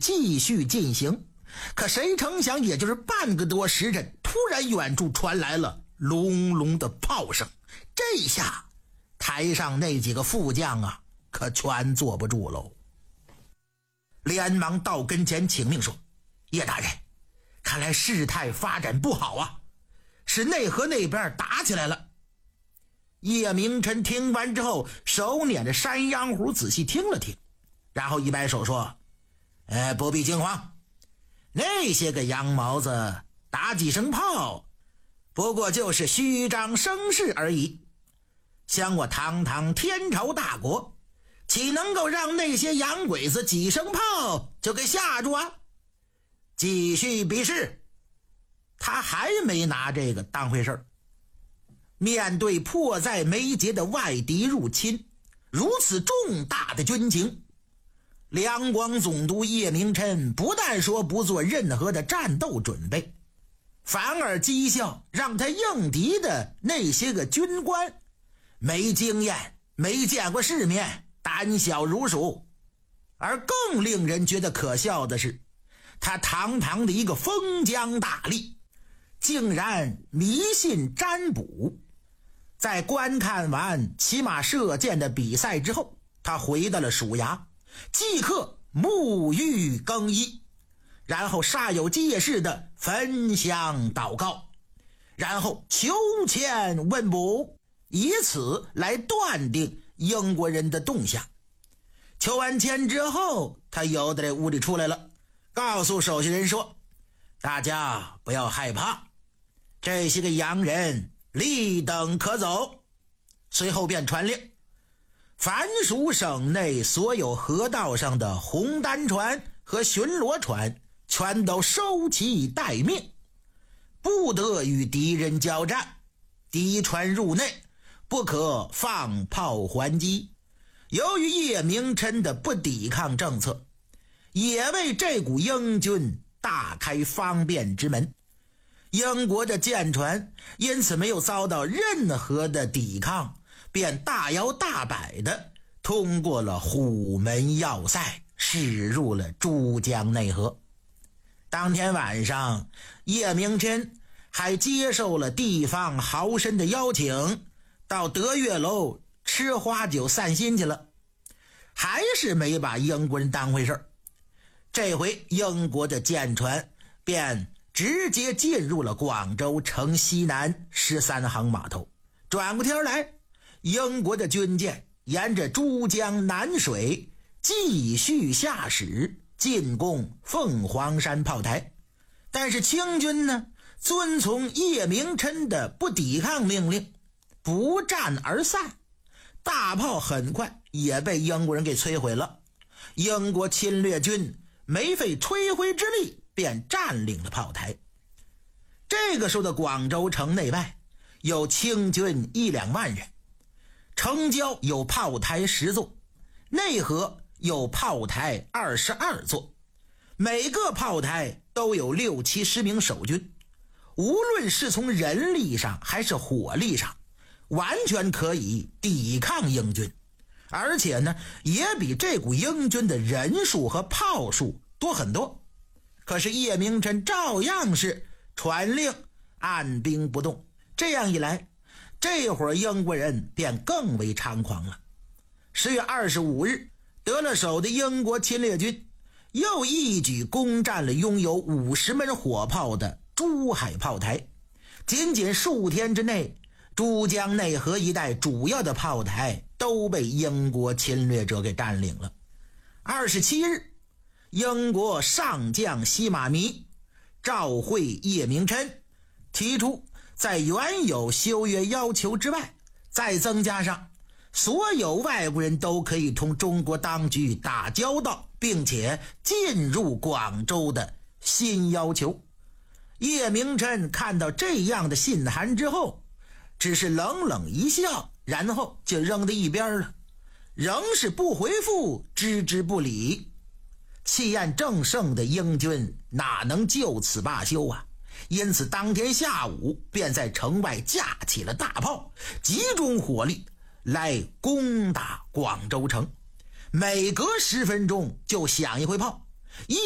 继续进行。可谁成想，也就是半个多时辰，突然远处传来了隆隆的炮声。这下台上那几个副将啊，可全坐不住喽。连忙到跟前请命说：叶大人，看来事态发展不好啊，是内河那边打起来了。叶明琛听完之后，手捻着山羊胡仔细听了听，然后一摆手说：不必惊慌，那些个羊毛子打几声炮，不过就是虚张声势而已。像我堂堂天朝大国，岂能够让那些洋鬼子几声炮就给吓住啊？继续比试。他还没拿这个当回事儿。面对迫在眉睫的外敌入侵，如此重大的军情，两广总督叶明琛不但说不做任何的战斗准备，反而讥笑让他应敌的那些个军官没经验，没见过世面，胆小如鼠。而更令人觉得可笑的是，他堂堂的一个封疆大吏，竟然迷信占卜。在观看完骑马射箭的比赛之后，他回到了署衙，即刻沐浴更衣，然后煞有介事的焚香祷告，然后求签问卜，以此来断定英国人的动向。求完签之后，他由得这屋里出来了，告诉手下人说：大家不要害怕，这些个洋人立等可走。随后便传令，凡属省内所有河道上的红单船和巡逻船全都收其待命，不得与敌人交战，敌船入内不可放炮还击。由于叶明琛的不抵抗政策，也为这股英军大开方便之门。英国的舰船因此没有遭到任何的抵抗，便大摇大摆的通过了虎门要塞，驶入了珠江内河。当天晚上，叶明琛还接受了地方豪绅的邀请，到德月楼吃花酒散心去了，还是没把英国人当回事。这回英国的舰船便直接进入了广州城西南13航码头。转过天来，英国的军舰沿着珠江南水继续下驶，进攻凤凰山炮台。但是清军呢，遵从叶明琛的不抵抗命令，不战而散。大炮很快也被英国人给摧毁了。英国侵略军没费吹灰之力便占领了炮台。这个时候的广州城内外有清军1-2万人，城郊有炮台10座，内河有炮台22座，每个炮台都有60-70名守军，无论是从人力上还是火力上，完全可以抵抗英军，而且呢，也比这股英军的人数和炮数多很多。可是叶明琛照样是传令按兵不动，这样一来，这会儿英国人便更为猖狂了。10月25日，得了手的英国侵略军又一举攻占了拥有50门火炮的珠海炮台。仅仅数天之内，珠江内河一带主要的炮台都被英国侵略者给占领了。27日，英国上将西马弥召会叶明琛，提出在原有修约要求之外，再增加上所有外国人都可以同中国当局打交道，并且进入广州的新要求。叶明琛看到这样的信函之后，只是冷冷一笑，然后就扔在一边了，仍是不回复，置之不理。气焰正盛的英军哪能就此罢休啊？因此当天下午便在城外架起了大炮，集中火力来攻打广州城。每隔10分钟就响一回炮，